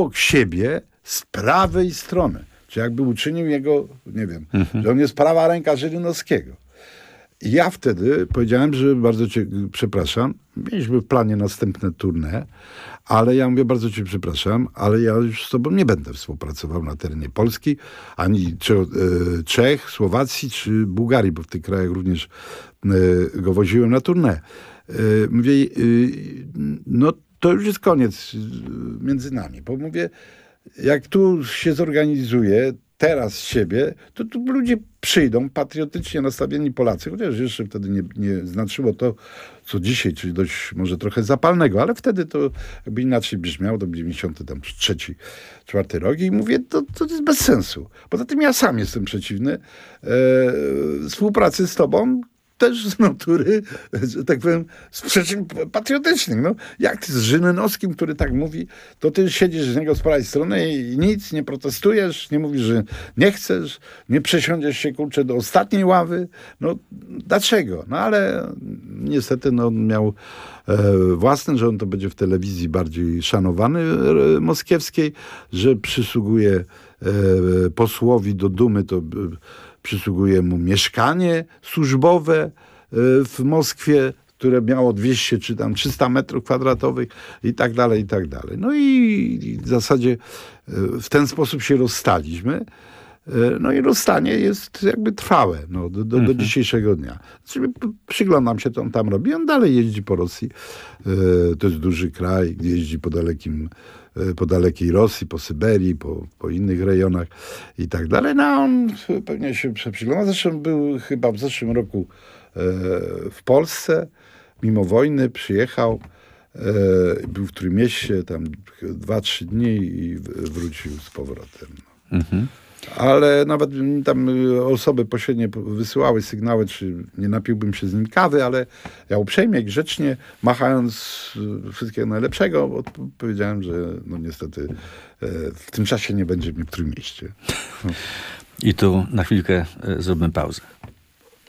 obok siebie z prawej strony. Czy jakby uczynił jego, nie wiem, że on jest prawa ręka Żyrynowskiego. I ja wtedy powiedziałem, że bardzo cię przepraszam. Mieliśmy w planie następne tournée, ale ja mówię, bardzo cię przepraszam, ale ja już z tobą nie będę współpracował na terenie Polski, ani Czech, Słowacji czy Bułgarii, bo w tych krajach również go woziłem na tournée. Mówię, no to już jest koniec między nami, bo mówię, jak tu się zorganizuje teraz siebie, to tu ludzie przyjdą, patriotycznie nastawieni Polacy, chociaż jeszcze wtedy nie znaczyło to, co dzisiaj, czyli dość może trochę zapalnego, ale wtedy to jakby inaczej brzmiało, to 93, 4 rok i mówię, to jest bez sensu. Poza tym ja sam jestem przeciwny współpracy z tobą, też z natury, że tak powiem, z przyczyn patriotycznych. No, jak ty z Żyrynowskim, który tak mówi, to ty siedzisz z niego z prawej strony i nic, nie protestujesz, nie mówisz, że nie chcesz, nie przesiądziesz się, kurczę, do ostatniej ławy. No, dlaczego? No, ale niestety no, on miał własne, że on to będzie w telewizji bardziej szanowany moskiewskiej, że przysługuje posłowi do Dumy, to przysługuje mu mieszkanie służbowe w Moskwie, które miało 200 czy tam 300 metrów kwadratowych i tak dalej, i tak dalej. No i w zasadzie w ten sposób się rozstaliśmy. No i rozstanie jest jakby trwałe do dzisiejszego dnia. Czyli przyglądam się, co on tam robi. On dalej jeździ po Rosji. To jest duży kraj, gdzie jeździ po dalekiej Rosji, po Syberii, po innych rejonach i tak dalej. No on pewnie się przygląda. Zresztą był chyba w zeszłym roku w Polsce, mimo wojny przyjechał, był w Trójmieście tam 2-3 dni i wrócił z powrotem. Ale nawet tam osoby pośrednie wysyłały sygnały, czy nie napiłbym się z nim kawy, ale ja uprzejmie, grzecznie, machając wszystkiego najlepszego, powiedziałem, że no niestety w tym czasie nie będzie mnie w Trójmieście. I tu na chwilkę zrobimy pauzę.